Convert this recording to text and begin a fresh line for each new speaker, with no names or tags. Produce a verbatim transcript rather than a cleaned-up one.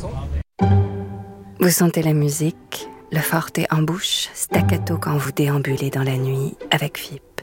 Vous sentez la musique, le forte en bouche, staccato quand vous déambulez dans la nuit avec F I P.